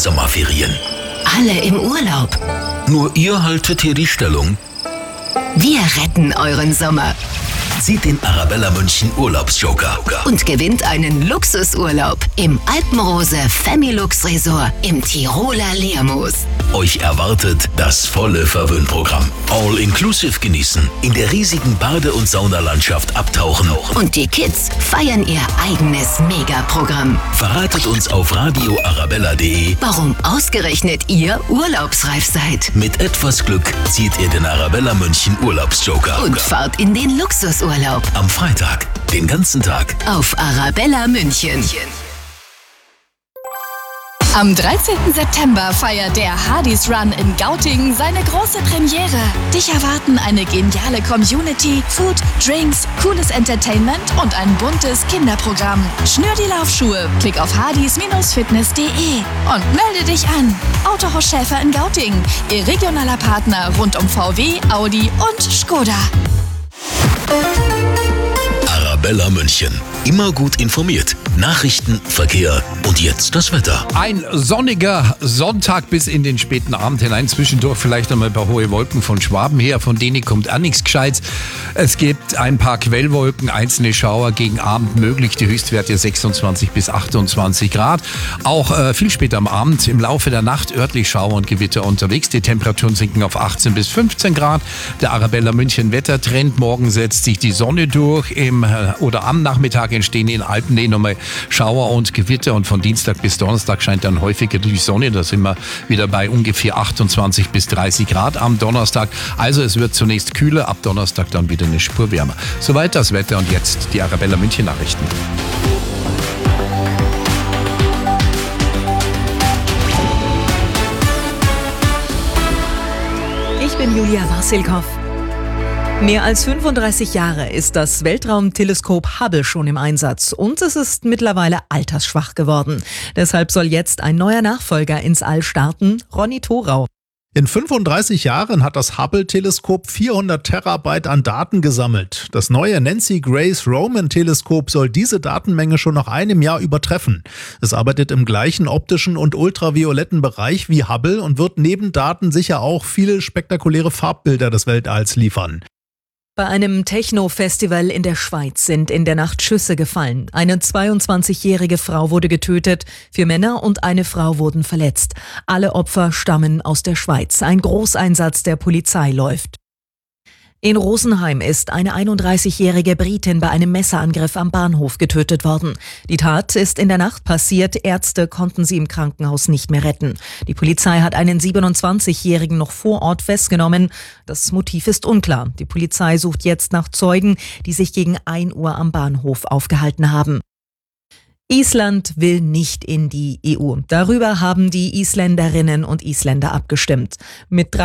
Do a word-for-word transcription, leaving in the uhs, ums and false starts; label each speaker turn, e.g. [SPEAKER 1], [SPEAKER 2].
[SPEAKER 1] Sommerferien.
[SPEAKER 2] Alle im Urlaub.
[SPEAKER 1] Nur ihr haltet hier die Stellung.
[SPEAKER 2] Wir retten euren Sommer.
[SPEAKER 1] Zieht den Arabella München Urlaubsjoker
[SPEAKER 2] Und gewinnt einen Luxusurlaub im Alpenrose Familux Resort im Tiroler Lermoos.
[SPEAKER 1] Euch erwartet das volle Verwöhnprogramm. All-inclusive genießen, in der riesigen Bade- und Saunalandschaft abtauchen.
[SPEAKER 2] Und die Kids feiern ihr eigenes Megaprogramm.
[SPEAKER 1] Verratet uns auf radio arabella punkt de,
[SPEAKER 2] Warum ausgerechnet ihr urlaubsreif seid.
[SPEAKER 1] mit etwas Glück zieht ihr den Arabella München Urlaubsjoker.
[SPEAKER 2] Und fahrt in den Luxusurlaub.
[SPEAKER 1] Am Freitag, den ganzen Tag.
[SPEAKER 2] Auf Arabella München.
[SPEAKER 3] Am dreizehnten September feiert der Hardys Run in Gauting seine große Premiere. Dich erwarten eine geniale Community, Food, Drinks, cooles Entertainment und ein buntes Kinderprogramm. Schnür die Laufschuhe, klick auf hardys fitness punkt de und melde dich an. Autohaus Schäfer in Gauting, ihr regionaler Partner rund um V W, Audi und Skoda.
[SPEAKER 1] Arabella München. Immer gut informiert. Nachrichten, Verkehr und jetzt das Wetter.
[SPEAKER 4] Ein sonniger Sonntag bis in den späten Abend hinein. Zwischendurch vielleicht noch mal ein paar hohe Wolken von Schwaben her. Von denen kommt auch nichts Gescheites. Es gibt ein paar Quellwolken, einzelne Schauer gegen Abend möglich. Die Höchstwerte sechsundzwanzig bis achtundzwanzig Grad. Auch äh, viel später am Abend, im Laufe der Nacht örtlich Schauer und Gewitter unterwegs. Die Temperaturen sinken auf achtzehn bis fünfzehn Grad. Der Arabella München Wettertrend. Morgen setzt sich die Sonne durch. Im, äh, oder am Nachmittag entstehen in Alpennähe nochmal Schauer und Gewitter und von Dienstag bis Donnerstag scheint dann häufiger die Sonne. Da sind wir wieder bei ungefähr achtundzwanzig bis dreißig Grad am Donnerstag. Also es wird zunächst kühler, ab Donnerstag dann wieder eine Spur wärmer. Soweit das Wetter und jetzt die Arabella München Nachrichten.
[SPEAKER 5] Ich bin Julia Wasilkow. Mehr als fünfunddreißig Jahre ist das Weltraumteleskop Hubble schon im Einsatz und es ist mittlerweile altersschwach geworden. Deshalb soll jetzt ein neuer Nachfolger ins All starten, Ronny Thorau.
[SPEAKER 6] In fünfunddreißig Jahren hat das Hubble-Teleskop vierhundert Terabyte an Daten gesammelt. Das neue Nancy Grace Roman-Teleskop soll diese Datenmenge schon nach einem Jahr übertreffen. Es arbeitet im gleichen optischen und ultravioletten Bereich wie Hubble und wird neben Daten sicher auch viele spektakuläre Farbbilder des Weltalls liefern.
[SPEAKER 5] Bei einem Techno-Festival in der Schweiz sind in der Nacht Schüsse gefallen. Eine zweiundzwanzigjährige Frau wurde getötet, vier Männer und eine Frau wurden verletzt. Alle Opfer stammen aus der Schweiz. Ein Großeinsatz der Polizei läuft. In Rosenheim ist eine einunddreißigjährige Britin bei einem Messerangriff am Bahnhof getötet worden. Die Tat ist in der Nacht passiert. Ärzte konnten sie im Krankenhaus nicht mehr retten. Die Polizei hat einen siebenundzwanzigjährigen noch vor Ort festgenommen. Das Motiv ist unklar. Die Polizei sucht jetzt nach Zeugen, die sich gegen ein Uhr am Bahnhof aufgehalten haben. Island will nicht in die E U. Darüber haben die Isländerinnen und Isländer abgestimmt. Mit